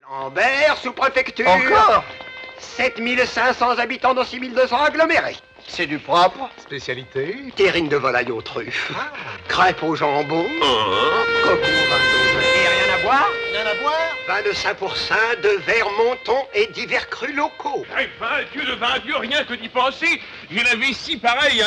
Lambert, sous-préfecture. Encore? 7500 habitants dans 6200 agglomérés. C'est du propre. Spécialité? Terrine de volaille aux truffes. Crêpes au jambon. Coco au vin d'Auvergne. Et rien à boire? Rien à boire? Vin de Saint-Pourçain, de verre Monton et divers crus locaux. Dieu, rien que d'y penser, j'ai la vessie pareille.